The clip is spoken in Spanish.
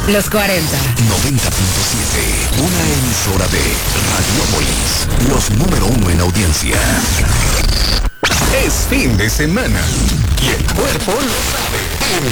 Los 40. 90.7, una emisora de Radiopolis, los número 1 en audiencia. Es fin de semana y el cuerpo lo sabe.